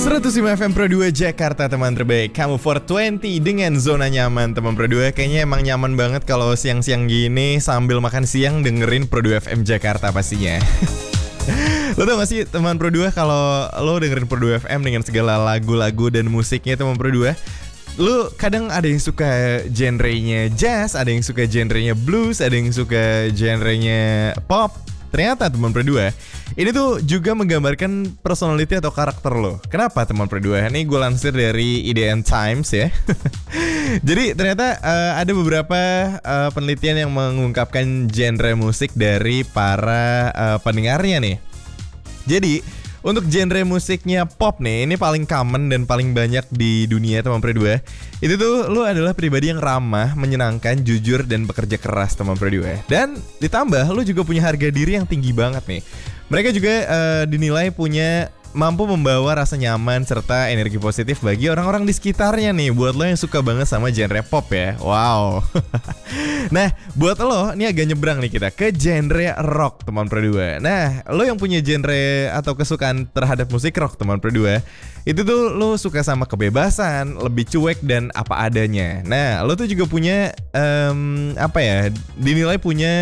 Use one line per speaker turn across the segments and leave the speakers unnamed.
105 FM Pro 2 Jakarta, teman terbaik. Kamu 420 dengan zona nyaman, teman Pro 2. Kayaknya emang nyaman banget kalau siang-siang gini sambil makan siang dengerin Pro 2 FM Jakarta pastinya. Lo tau gak sih teman Pro 2, kalau lo dengerin Pro 2 FM dengan segala lagu-lagu dan musiknya teman Pro 2, lu kadang ada yang suka genrenya jazz, ada yang suka genrenya blues, ada yang suka genrenya pop. Ternyata teman Pro 2, ini tuh juga menggambarkan personality atau karakter lo. Kenapa teman Pro 2? Ini gue lansir dari IDN Times ya. Jadi ternyata ada beberapa penelitian yang mengungkapkan genre musik dari para pendengarnya nih. Jadi untuk genre musiknya pop nih, ini paling common dan paling banyak di dunia teman Pro 2. Itu tuh lu adalah pribadi yang ramah, menyenangkan, jujur, dan bekerja keras teman Pro 2. Dan ditambah lu juga punya harga diri yang tinggi banget nih. Mereka juga dinilai mampu membawa rasa nyaman serta energi positif bagi orang-orang di sekitarnya nih. Buat lo yang suka banget sama genre pop ya. Wow. Nah, buat lo, ini agak nyebrang nih kita ke genre rock teman Pro 2. Nah, lo yang punya genre atau kesukaan terhadap musik rock teman Pro 2, itu tuh lo suka sama kebebasan, lebih cuek dan apa adanya. Nah, lo tuh juga punya dinilai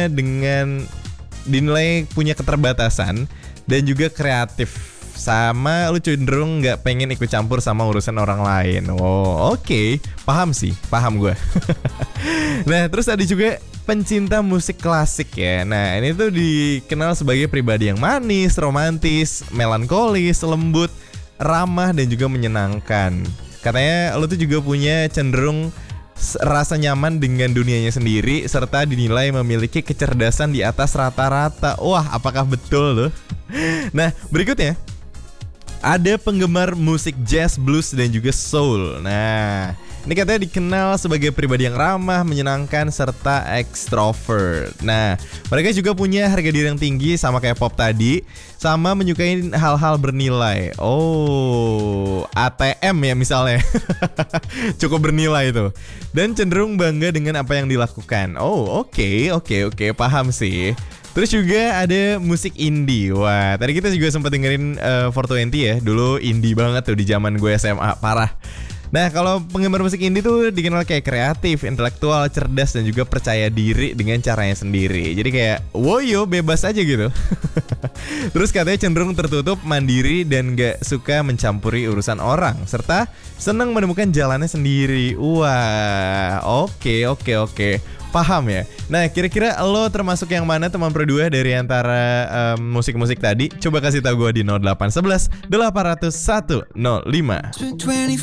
punya keterbatasan dan juga kreatif. Sama lu cenderung gak pengen ikut campur sama urusan orang lain. Oh oke. Paham gue. Nah terus ada juga pencinta musik klasik ya. Nah ini tuh dikenal sebagai pribadi yang manis, romantis, melankolis, lembut, ramah dan juga menyenangkan. Katanya lu tuh juga punya cenderung rasa nyaman dengan dunianya sendiri serta dinilai memiliki kecerdasan di atas rata-rata. Wah apakah betul loh? Nah berikutnya ada penggemar musik jazz, blues, dan juga soul. Nah, ini katanya dikenal sebagai pribadi yang ramah, menyenangkan, serta ekstrovert. Nah, mereka juga punya harga diri yang tinggi sama kayak pop tadi, sama menyukai hal-hal bernilai. Oh, ATM ya misalnya. Cukup bernilai itu. Dan cenderung bangga dengan apa yang dilakukan. Oh, oke, paham sih. Terus juga ada musik indie. Wah, tadi kita juga sempat dengerin 420 ya. Dulu indie banget tuh di zaman gue SMA, parah. Nah, kalau penggemar musik indie tuh dikenal kayak kreatif, intelektual, cerdas, dan juga percaya diri dengan caranya sendiri. Jadi kayak, woyo, bebas aja gitu. Terus katanya cenderung tertutup, mandiri, dan gak suka mencampuri urusan orang. Serta senang menemukan jalannya sendiri. Wah, oke. Paham ya? Nah kira-kira lo termasuk yang mana teman Pro 2 dari antara musik-musik tadi? Coba kasih tahu gue di 0811 801 05.